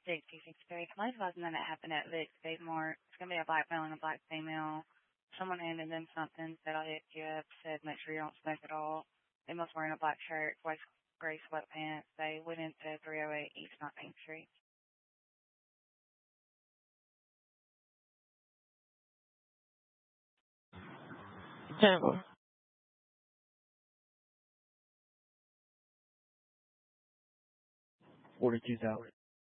6263. My advising that it happened at Vic State Mart. It's going to be a black male and a black female. Someone handed them something, said I'll hit you up, said make sure you don't smoke at all. They must wearing a black shirt, white gray sweatpants. They went into 308 East 19th Street. Temple. 42,000.